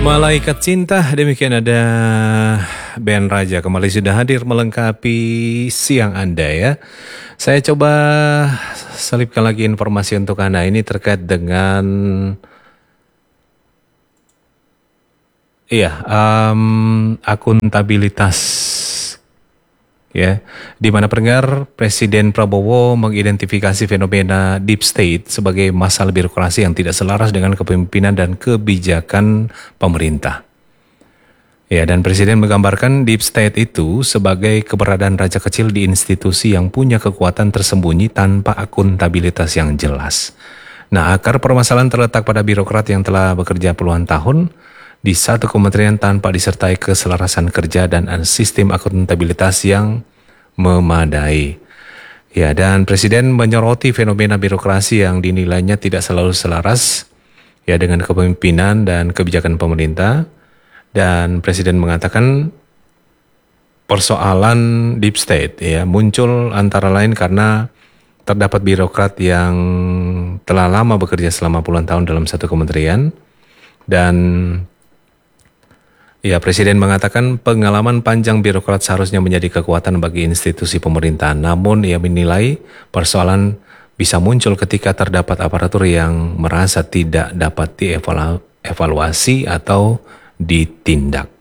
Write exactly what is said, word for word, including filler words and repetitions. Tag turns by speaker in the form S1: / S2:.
S1: Malaikat Cinta, demikian ada band Raja kembali sudah hadir melengkapi siang Anda ya. Saya coba selipkan lagi informasi untuk Anda ini terkait dengan iya um, akuntabilitas ya, di mana pendengar Presiden Prabowo mengidentifikasi fenomena deep state sebagai masalah birokrasi yang tidak selaras dengan kepemimpinan dan kebijakan pemerintah. Ya, dan Presiden menggambarkan deep state itu sebagai keberadaan raja kecil di institusi yang punya kekuatan tersembunyi tanpa akuntabilitas yang jelas. Nah, akar permasalahan terletak pada birokrat yang telah bekerja puluhan tahun di satu kementerian tanpa disertai keselarasan kerja dan sistem akuntabilitas yang memadai. Ya, dan Presiden menyoroti fenomena birokrasi yang dinilainya tidak selalu selaras ya dengan kepemimpinan dan kebijakan pemerintah. Dan Presiden mengatakan persoalan deep state ya muncul antara lain karena terdapat birokrat yang telah lama bekerja selama puluhan tahun dalam satu kementerian. Dan ya, Presiden mengatakan pengalaman panjang birokrat seharusnya menjadi kekuatan bagi institusi pemerintahan. Namun ia menilai persoalan bisa muncul ketika terdapat aparatur yang merasa tidak dapat dievaluasi atau ditindak.